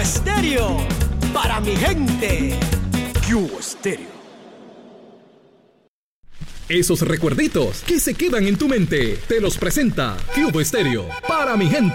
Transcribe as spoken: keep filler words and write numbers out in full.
Estéreo, para mi gente. Cubo Estéreo. Esos recuerditos que se quedan en tu mente, te los presenta Cubo Estéreo, para mi gente.